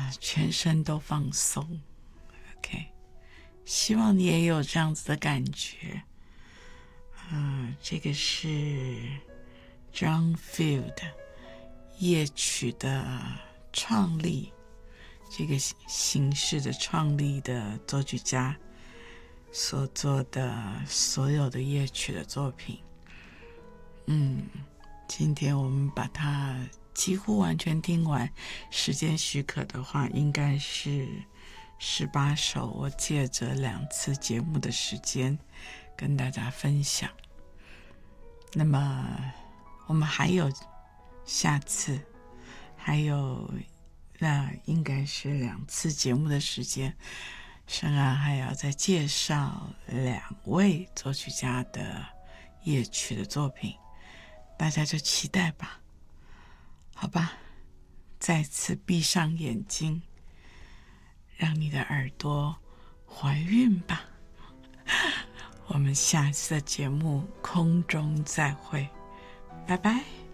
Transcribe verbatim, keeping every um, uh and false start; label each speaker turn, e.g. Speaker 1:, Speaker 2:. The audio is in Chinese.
Speaker 1: 啊，全身都放松。 OK， 希望你也有这样子的感觉。嗯、呃，这个是 John Field 夜曲的创立，这个形式的创立的作曲家所做的所有的夜曲的作品。嗯，今天我们把它几乎完全听完，时间许可的话应该是十八首，我借着两次节目的时间跟大家分享。那么我们还有下次，还有那应该是两次节目的时间，圣安还要再介绍两位作曲家的夜曲的作品，大家就期待吧，好吧？再次闭上眼睛，让你的耳朵怀孕吧。我们下次的节目空中再会，拜拜。